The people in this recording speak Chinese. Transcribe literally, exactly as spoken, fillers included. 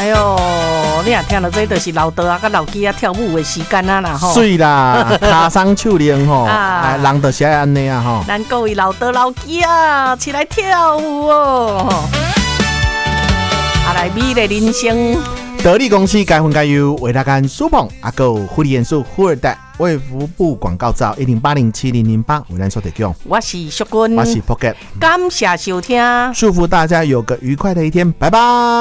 哎呦，你也听到这就是老道啊，跟老鸡啊跳舞的时间啊啦吼。 水啦，卡上手灵吼，啊，人就是爱安尼啊吼。 咱各位老道老鸡啊，起来跳舞哦！啊，来美丽人生。 得力公司该分该有维他干舒捧，啊个护理元素富二代卫福部广告照一零八零七零零八，为咱所提供。 我是淑君， 我是 Pocket， 感谢收听， 祝福大家有个愉快的一天，拜拜。